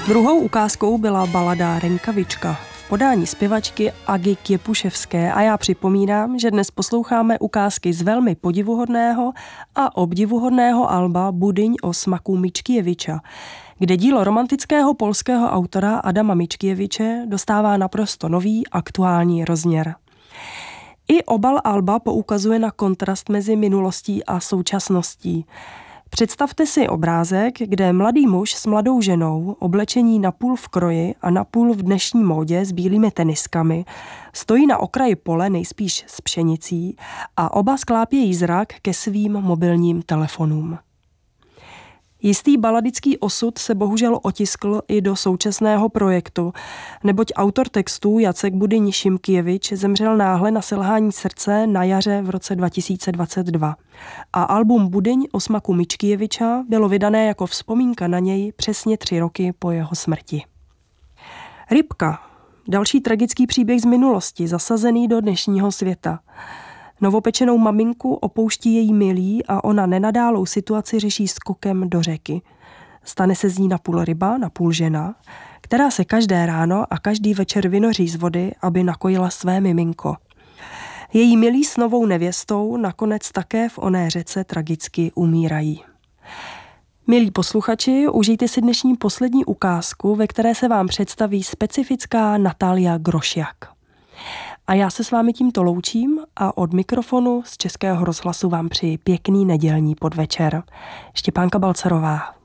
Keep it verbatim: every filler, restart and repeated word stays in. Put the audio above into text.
Druhou ukázkou byla balada Renkavička v podání zpěvačky Agy Kjepuševské a já připomínám, že dnes posloucháme ukázky z velmi podivuhodného a obdivuhodného alba Budyň o smaku Mickiewicza, kde dílo romantického polského autora Adama Mickiewicze dostává naprosto nový aktuální rozměr. I obal alba poukazuje na kontrast mezi minulostí a současností. Představte si obrázek, kde mladý muž s mladou ženou, oblečení napůl v kroji a napůl v dnešní módě s bílými teniskami, stojí na okraji pole nejspíš s pšenicí a oba sklápějí zrak ke svým mobilním telefonům. Jistý baladický osud se bohužel otiskl i do současného projektu, neboť autor textů Jacek Budyň Šimkiewicz zemřel náhle na selhání srdce na jaře v roce dva tisíce dvacet dva. A album Budyň o smaku Mickiewicza bylo vydané jako vzpomínka na něj přesně tři roky po jeho smrti. Rybka, další tragický příběh z minulosti, zasazený do dnešního světa. Novopečenou maminku opouští její milý a ona nenadálou situaci řeší skokem do řeky. Stane se z ní napůl ryba, napůl žena, která se každé ráno a každý večer vynoří z vody, aby nakojila své miminko. Její milí s novou nevěstou nakonec také v oné řece tragicky umírají. Milí posluchači, užijte si dnešní poslední ukázku, ve které se vám představí specifická Natalia Grošiak. A já se s vámi tímto loučím a od mikrofonu z Českého rozhlasu vám přeji pěkný nedělní podvečer. Štěpánka Balcarová.